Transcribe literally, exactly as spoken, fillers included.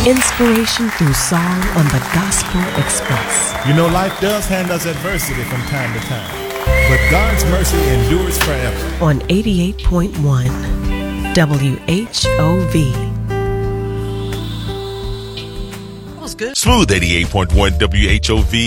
Inspiration through song on the Gospel Express. You know, life does hand us adversity from time to time, but God's mercy endures forever. On eighty-eight point one W H O V. That was good. Smooth eighty-eight point one W H O V.